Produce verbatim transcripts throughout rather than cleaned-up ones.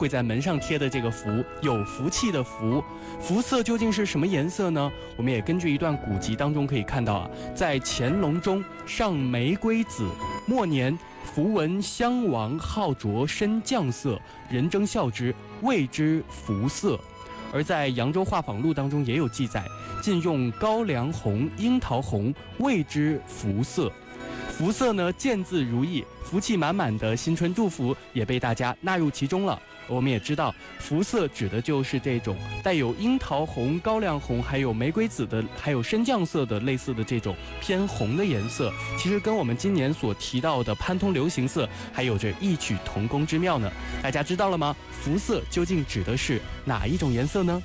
会在门上贴的这个福，有福气的福。福色究竟是什么颜色呢？我们也根据一段古籍当中可以看到啊，在乾隆中上玫瑰子，末年符文襄王好着深绛色，人争笑之，谓之福色。而在《扬州画舫录》当中也有记载，禁用高粱红、樱桃红，谓之福色。福色呢，见字如意，福气满满的新春祝福也被大家纳入其中了。我们也知道，福色指的就是这种带有樱桃红、高粱红，还有玫瑰紫的，还有深绛色的类似的这种偏红的颜色。其实跟我们今年所提到的潘通流行色还有着异曲同工之妙呢。大家知道了吗？福色究竟指的是哪一种颜色呢？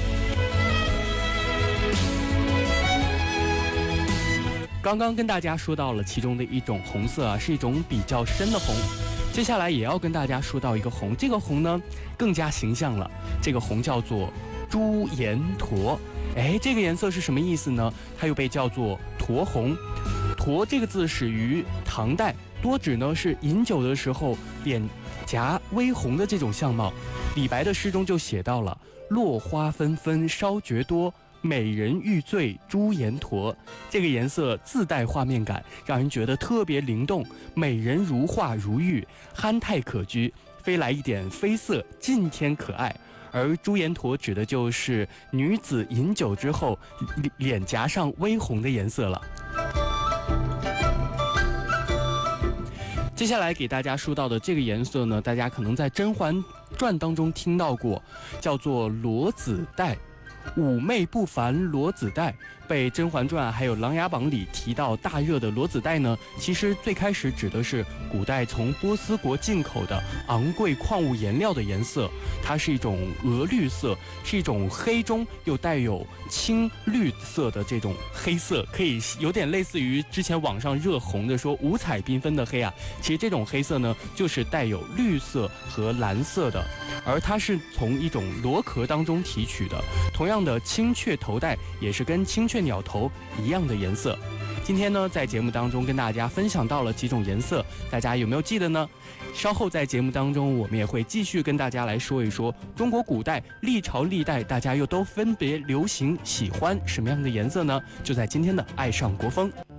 刚刚跟大家说到了其中的一种红色啊，是一种比较深的红。接下来也要跟大家说到一个红，这个红呢更加形象了，这个红叫做朱颜驼。哎，这个颜色是什么意思呢？它又被叫做驼红。驼这个字始于唐代，多指呢是饮酒的时候脸颊微红的这种相貌。李白的诗中就写到了落花纷纷烧绝多，美人欲醉朱颜驼。这个颜色自带画面感，让人觉得特别灵动，美人如画如玉，憨态可掬，非来一点绯色，尽天可爱。而朱颜驼指的就是女子饮酒之后脸颊上微红的颜色了。接下来给大家说到的这个颜色呢，大家可能在《甄嬛传》当中听到过，叫做罗子带。妩媚不凡罗子带，被《甄嬛传》还有《琅琊榜》里提到大热的罗子带呢，其实最开始指的是古代从波斯国进口的昂贵矿物颜料的颜色，它是一种鹅绿色，是一种黑中又带有青绿色的这种黑色，可以有点类似于之前网上热红的说五彩缤纷的黑啊，其实这种黑色呢就是带有绿色和蓝色的，而它是从一种螺壳当中提取的。同样的，青雀头带也是跟青雀鸟头一样的颜色。今天呢，在节目当中跟大家分享到了几种颜色，大家有没有记得呢？稍后在节目当中，我们也会继续跟大家来说一说中国古代历朝历代大家又都分别流行喜欢什么样的颜色呢？就在今天的爱上国风。